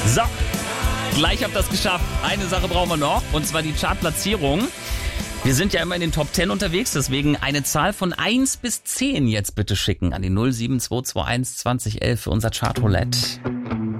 So, gleich habt ihr das geschafft. Eine Sache brauchen wir noch, und zwar die Chartplatzierung. Wir sind ja immer in den Top 10 unterwegs, deswegen eine Zahl von 1 bis 10 jetzt bitte schicken an die 07221 2011 für unser Chartroulette.